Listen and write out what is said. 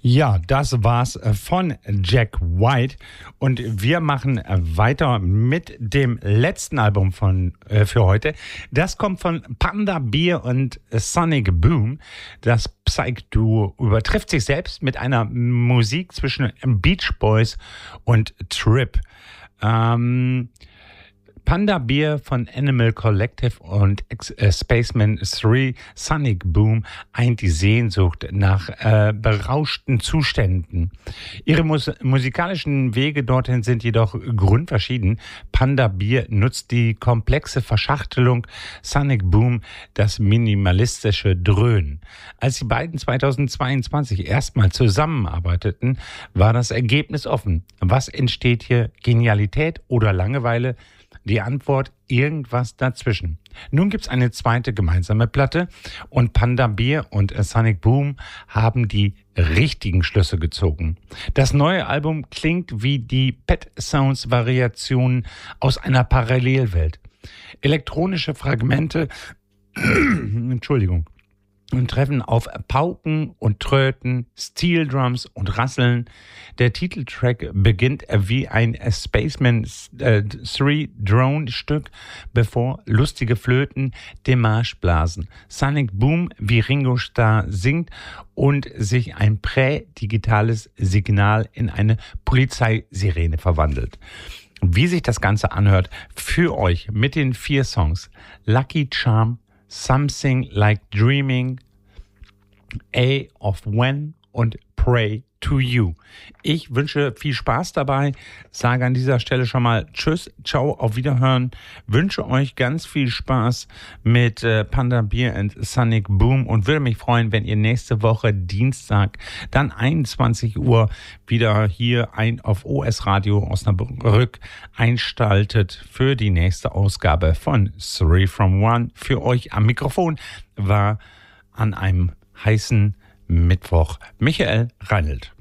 Ja, das war's von Jack White und wir machen weiter mit dem letzten Album für heute. Das kommt von Panda Bear und Sonic Boom. Das Psych-Duo übertrifft sich selbst mit einer Musik zwischen Beach Boys und Trip. Panda Bear von Animal Collective und Spaceman 3 Sonic Boom eint die Sehnsucht nach berauschten Zuständen. Ihre musikalischen Wege dorthin sind jedoch grundverschieden. Panda Bear nutzt die komplexe Verschachtelung, Sonic Boom das minimalistische Dröhnen. Als die beiden 2022 erstmal zusammenarbeiteten, war das Ergebnis offen. Was entsteht hier? Genialität oder Langeweile? Die Antwort, irgendwas dazwischen. Nun gibt's eine zweite gemeinsame Platte und Panda Bear und Sonic Boom haben die richtigen Schlüsse gezogen. Das neue Album klingt wie die Pet Sounds Variationen aus einer Parallelwelt. Elektronische Fragmente, Entschuldigung, und treffen auf Pauken und Tröten, Steel Drums und Rasseln. Der Titeltrack beginnt wie ein Spaceman 3 Drone-Stück, bevor lustige Flöten den Marsch blasen. Sonic Boom wie Ringo Starr singt und sich ein prädigitales Signal in eine Polizeisirene verwandelt. Wie sich das Ganze anhört, für euch mit den 4 Songs Lucky Charm, Something Like Dreaming, A of When und Pray to You. Ich wünsche viel Spaß dabei, sage an dieser Stelle schon mal Tschüss, ciao, auf Wiederhören, wünsche euch ganz viel Spaß mit Panda Bear und Sonic Boom und würde mich freuen, wenn ihr nächste Woche Dienstag dann 21 Uhr wieder hier auf OS Radio Osnabrück einschaltet für die nächste Ausgabe von 3 from 1. Für euch am Mikrofon war an einem heißen Mittwoch Michael Reinelt.